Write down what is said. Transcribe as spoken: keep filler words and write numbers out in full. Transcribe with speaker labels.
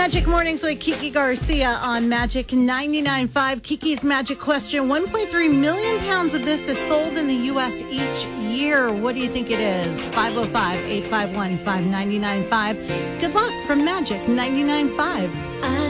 Speaker 1: Magic Mornings with Kiki Garcia on Magic ninety-nine point five. Kiki's Magic Question. one point three million pounds of this is sold in the U S each year. What do you think it is? five oh five, eight five one, five nine nine five. Good luck from Magic ninety-nine point five.